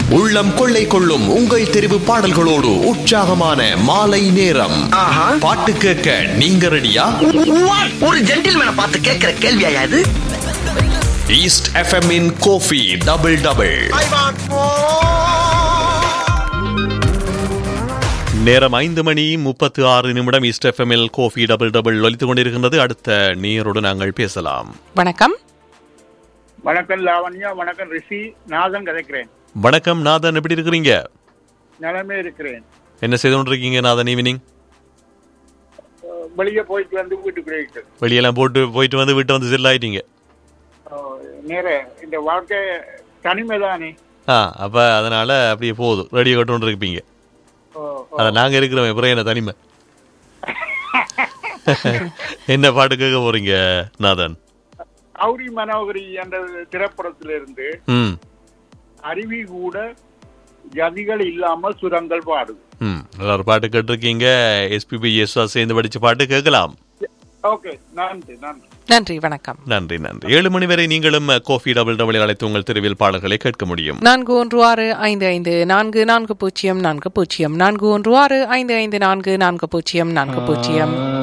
உள்ளம் கொள்ளை கொள்ளும் உங்கள் தெரிவு பாடல்களோடு உற்சாகமான மாலை நேரம். பாட்டு கேட்க நீங்க ரெடியா? ஒரு ஜென்டில்மேனை பார்த்து கேட்கிற கேள்வியா இது? ஈஸ்ட் எஃப்எம் இன் கோஃபி டபுள் டபுள். நேரம் 5:36 ஈஸ்ட் எஃப்எம்எல் கோஃபி டபுள் டபுள் ஒலித்துக் கொண்டிருக்கின்றது. அடுத்த நேரோடு நாங்கள் பேசலாம். வணக்கம். வணக்கம் லாவண்யா. வணக்கம் ரிஷி. நாதன் கதைக்கிறேன். வணக்கம் நாதன், எப்படி இருக்கிறீங்க? நிலைமை இருக்கிறேன். என்ன செய்து கொண்டிருக்கீங்க நாதன்? ஈவினிங் வெளியே போயிட்டு வந்து வீட்டுக்கு வெளியெல்லாம் போயிட்டு வந்து வீட்டை வந்து செல் ஆயிட்டீங்க. நேர இந்த வாழ்க்கை தனிமைதானே. அப்ப அதனால அப்படியே போகுது. ரேடியோ கட்டு கொண்டு இருப்பீங்க. அத நாங்க இருக்கிறோம். அப்புறம் என்ன தனிமை? என்ன பாட்டு கேட்க போறீங்க நாதன்? கௌரி மனோகரி என்ற திரைப்படத்திலிருந்து அருவி கூட ஜதிகள் இல்லாமல் சுரங்கள் பாடுது. நல்ல ஒரு பாட்டு கேட்டிருக்கீங்க. எஸ்பிபி சேர்ந்து படிச்ச பாட்டு கேட்கலாம். ஓகே, நன்றி நன்றி நன்றி. வணக்கம். நன்றி நன்றி. 7 மணி வரை நீங்களும் கோஃபி டபுள் டபுள் அழைத்து உங்கள் தெருவில் பாடல்களை கேட்க முடியும். 4165544040 4165544040.